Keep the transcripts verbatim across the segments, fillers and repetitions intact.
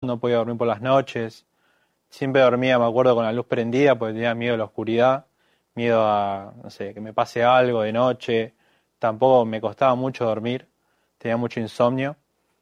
no podía dormir por las noches. Siempre dormía, me acuerdo, con la luz prendida porque tenía miedo a la oscuridad, miedo a, no sé, que me pase algo de noche. Tampoco me costaba mucho dormir, tenía mucho insomnio.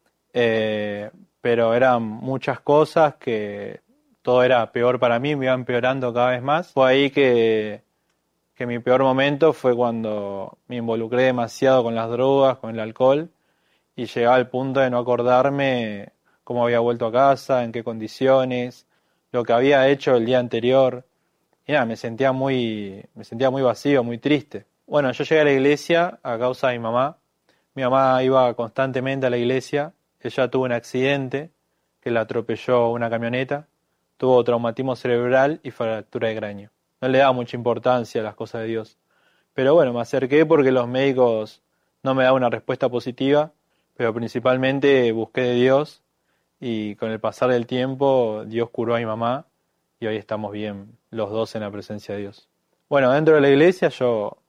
Eh, pero eran muchas cosas que todo era peor para mí, me iba empeorando cada vez más. Fue ahí que, que mi peor momento fue cuando me involucré demasiado con las drogas, con el alcohol, y llegaba al punto de no acordarme cómo había vuelto a casa, en qué condiciones, lo que había hecho el día anterior. Y nada, me sentía muy, me sentía muy vacío, muy triste. Bueno, yo llegué a la iglesia a causa de mi mamá. Mi mamá iba constantemente a la iglesia. Ella tuvo un accidente que la atropelló una camioneta, tuvo traumatismo cerebral y fractura de cráneo. No le daba mucha importancia a las cosas de Dios. Pero bueno, me acerqué porque los médicos no me daban una respuesta positiva, pero principalmente busqué de Dios y con el pasar del tiempo Dios curó a mi mamá y hoy estamos bien los dos en la presencia de Dios. Bueno, dentro de la iglesia yo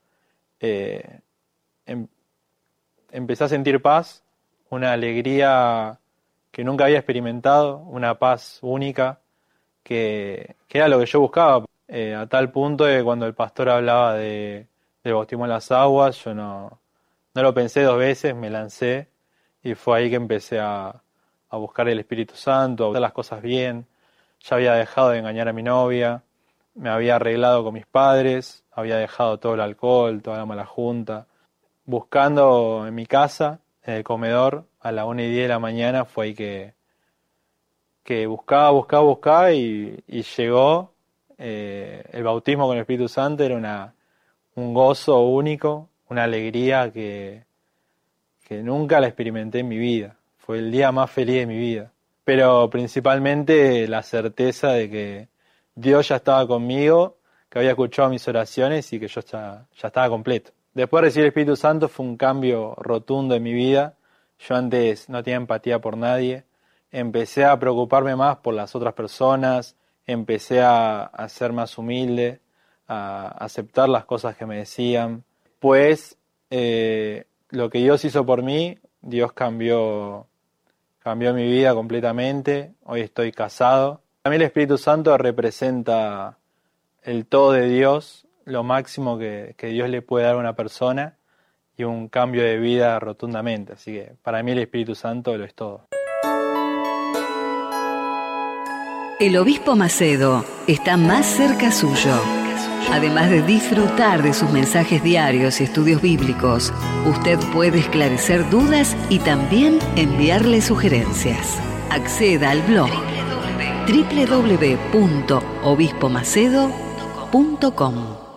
eh, em, empecé a sentir paz, una alegría que nunca había experimentado, una paz única, que, que era lo que yo buscaba, eh, a tal punto de que cuando el pastor hablaba de, del bautismo en las aguas, yo no, no lo pensé dos veces, me lancé, y fue ahí que empecé a, a buscar el Espíritu Santo, a hacer las cosas bien. Ya había dejado de engañar a mi novia, me había arreglado con mis padres, había dejado todo el alcohol, toda la mala junta. Buscando en mi casa, en el comedor, a la una y diez de la mañana, fue ahí que, que buscaba, buscaba, buscaba y, y llegó eh, el bautismo con el Espíritu Santo. Era una, un gozo único, una alegría que, que nunca la experimenté en mi vida. Fue el día más feliz de mi vida. Pero principalmente la certeza de que Dios ya estaba conmigo, que había escuchado mis oraciones y que yo ya, ya estaba completo. Después de recibir el Espíritu Santo fue un cambio rotundo en mi vida. Yo antes no tenía empatía por nadie. Empecé a preocuparme más por las otras personas. Empecé a, a ser más humilde, a aceptar las cosas que me decían. Pues eh, lo que Dios hizo por mí, Dios cambió, cambió mi vida completamente. Hoy estoy casado. Para mí el Espíritu Santo representa el todo de Dios, lo máximo que, que Dios le puede dar a una persona y un cambio de vida rotundamente. Así que para mí el Espíritu Santo lo es todo. El Obispo Macedo está más cerca suyo. Además de disfrutar de sus mensajes diarios y estudios bíblicos, usted puede esclarecer dudas y también enviarle sugerencias. Acceda al blog doble u doble u doble u punto obispo macedo punto com.